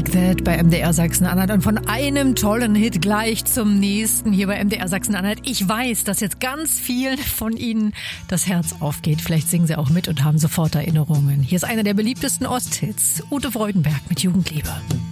Take That bei MDR Sachsen-Anhalt und von einem tollen Hit gleich zum nächsten hier bei MDR Sachsen-Anhalt. Ich weiß, dass jetzt ganz vielen von Ihnen das Herz aufgeht. Vielleicht singen Sie auch mit und haben sofort Erinnerungen. Hier ist einer der beliebtesten Osthits. Ute Freudenberg mit Jugendliebe.